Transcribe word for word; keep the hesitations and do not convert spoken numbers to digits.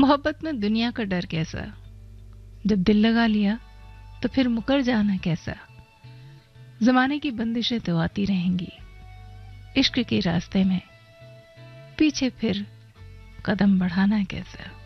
मोहब्बत में दुनिया का डर कैसा, जब दिल लगा लिया तो फिर मुकर जाना कैसा। जमाने की बंदिशें तो आती रहेंगी, इश्क के रास्ते में पीछे फिर कदम बढ़ाना कैसा।